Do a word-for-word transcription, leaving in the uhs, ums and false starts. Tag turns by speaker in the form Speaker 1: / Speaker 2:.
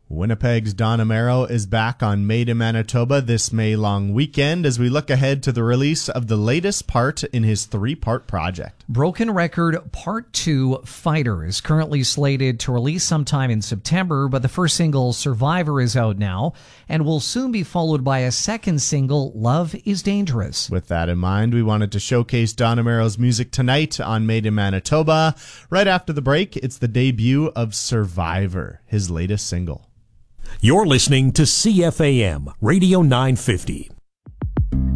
Speaker 1: Winnipeg's Don Amaro is back on Made in Manitoba this May long weekend as we look ahead to the release of the latest part in his three-part project.
Speaker 2: Broken Record Part two Fighter is currently slated to release sometime in September, but the first single, Survivor, is out now and will soon be followed by a second single, Love is Dangerous.
Speaker 1: With that in mind, we wanted to showcase Don Amaro's music tonight on Made in Manitoba. Right after the break, it's the debut of Survivor, his latest single.
Speaker 3: You're listening to C F A M Radio nine fifty.